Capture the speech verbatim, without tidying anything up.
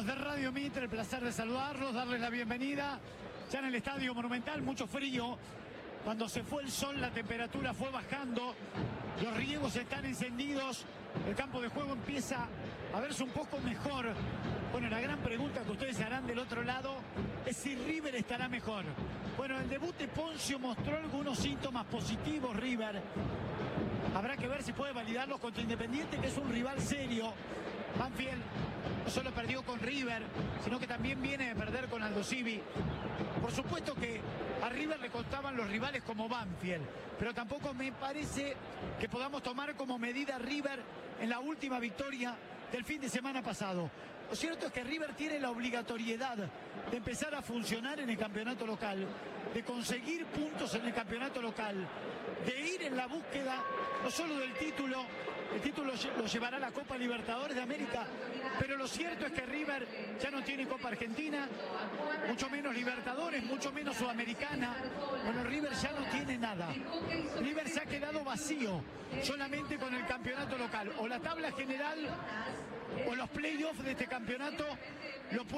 Amigos de Radio Mitre, el placer de saludarlos, darles la bienvenida. Ya en el Estadio Monumental, mucho frío. Cuando se fue el sol, la temperatura fue bajando. Los riegos están encendidos. El campo de juego empieza a verse un poco mejor. Bueno, la gran pregunta que ustedes harán del otro lado es si River estará mejor. Bueno, el debut de Ponzio mostró algunos síntomas positivos, River. Habrá que ver si puede validarlos contra Independiente, que es un rival serio. Banfield no solo perdió con River, sino que también viene de perder con Aldo Civi. Por supuesto que a River le contaban los rivales como Banfield, pero tampoco me parece que podamos tomar como medida a River en la última victoria del fin de semana pasado. Lo cierto es que River tiene la obligatoriedad de empezar a funcionar en el campeonato local, de conseguir puntos en el campeonato local, de ir en la búsqueda no solo del título, el título lo llevará a la Copa Libertadores de América, pero lo cierto es que River ya no tiene Copa Argentina, mucho menos Libertadores, mucho menos Sudamericana. Bueno, River ya no tiene nada. River se ha quedado vacío solamente con el campeonato local. O la tabla general o los playoffs de este campeonato lo